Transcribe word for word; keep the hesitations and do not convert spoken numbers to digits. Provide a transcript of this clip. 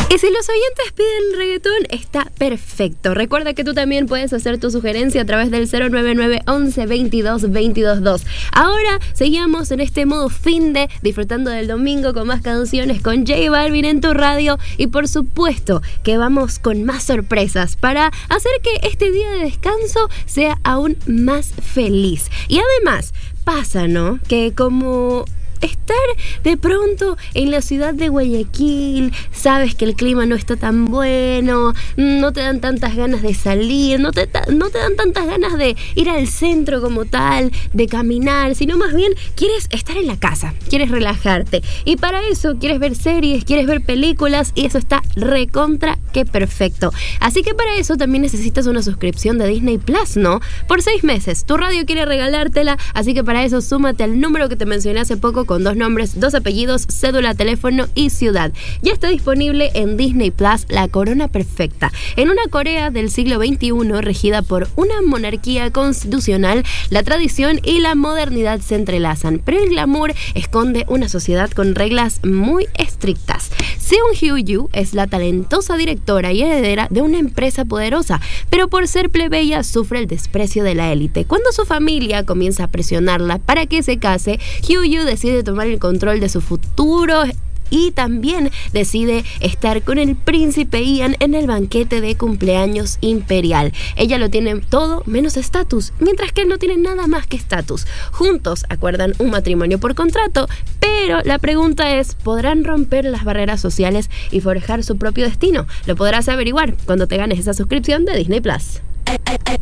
Y si los oyentes piden reggaetón, está perfecto. Recuerda que tú también puedes hacer tu sugerencia a través del cero nueve nueve once veintidós veintidós dos. Ahora seguimos en este modo fin de disfrutando del domingo con más canciones con J Balvin en tu radio, y por supuesto que vamos con más sorpresas para hacer que este día de descanso sea aún más feliz. Y además pasa, ¿no?, que como estar de pronto en la ciudad de Guayaquil, sabes que el clima no está tan bueno, no te dan tantas ganas de salir, no te, no te dan tantas ganas de ir al centro como tal, de caminar, sino más bien quieres estar en la casa, quieres relajarte, y para eso quieres ver series, quieres ver películas, y eso está recontra que perfecto. Así que para eso también necesitas una suscripción de Disney Plus, ¿no? Por seis meses, tu radio quiere regalártela, así que para eso súmate al número que te mencioné hace poco, con dos nombres, dos apellidos, cédula, teléfono y ciudad. Ya está disponible en Disney Plus La Corona Perfecta. En una Corea del siglo veintiuno regida por una monarquía constitucional, la tradición y la modernidad se entrelazan, pero el glamour esconde una sociedad con reglas muy estrictas. Seung Hyo-yoo es la talentosa directora y heredera de una empresa poderosa, pero por ser plebeya sufre el desprecio de la élite. Cuando su familia comienza a presionarla para que se case, Hyo-yoo decide tomar el control de su futuro y también decide estar con el príncipe Ian en el banquete de cumpleaños imperial. Ella lo tiene todo menos estatus, mientras que él no tiene nada más que estatus. Juntos acuerdan un matrimonio por contrato, pero la pregunta es, ¿podrán romper las barreras sociales y forjar su propio destino? Lo podrás averiguar cuando te ganes esa suscripción de Disney Plus.